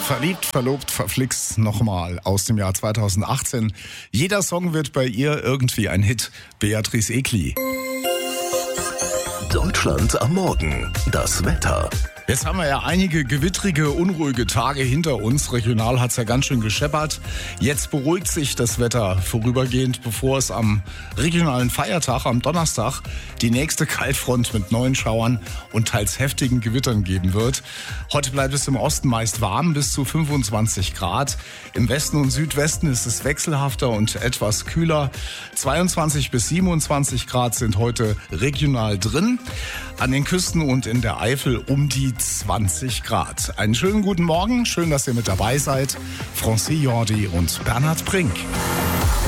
Verliebt, verlobt, verflixt nochmal aus dem Jahr 2018. Jeder Song wird bei ihr irgendwie ein Hit. Beatrice Egli. Deutschland am Morgen. Das Wetter. Jetzt haben wir ja einige gewittrige, unruhige Tage hinter uns. Regional hat's ja ganz schön gescheppert. Jetzt beruhigt sich das Wetter vorübergehend, bevor es am regionalen Feiertag, am Donnerstag, die nächste Kaltfront mit neuen Schauern und teils heftigen Gewittern geben wird. Heute bleibt es im Osten meist warm, bis zu 25 Grad. Im Westen und Südwesten ist es wechselhafter und etwas kühler. 22 bis 27 Grad sind heute regional drin. An den Küsten und in der Eifel um die 20 Grad. Einen schönen guten Morgen, schön, dass ihr mit dabei seid. Francis Jordi und Bernhard Brink.